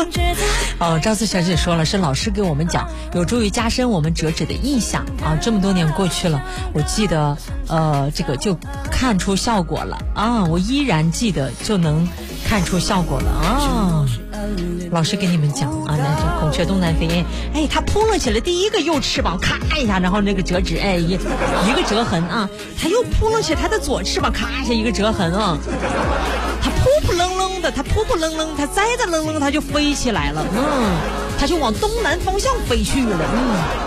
赵四小姐说了，是老师给我们讲，有助于加深我们折纸的印象啊。这么多年过去了，我记得这个就看出效果了啊，我依然记得就能看出效果了啊。老师给你们讲啊，那这孔雀东南飞，哎，它扑棱起来第一个右翅膀，咔一下，然后那个折纸，哎，一个折痕啊，它又扑棱起来它的左翅膀，咔一下一个折痕啊，它扑扑棱棱的，它扑扑棱棱，它栽在棱棱，它就飞起来了，它就往东南方向飞去了，